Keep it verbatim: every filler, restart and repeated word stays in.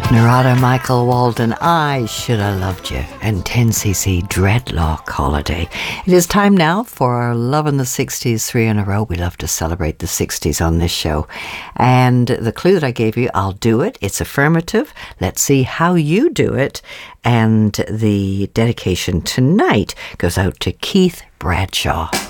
Narada Michael Walden, I Should Have Loved You, and ten C C Dreadlock Holiday. It is time now for our Love in the sixties, three in a row. We love to celebrate the sixties on this show. And the clue that I gave you, I'll do it. It's affirmative. Let's see how you do it. And the dedication tonight goes out to Keith Bradshaw.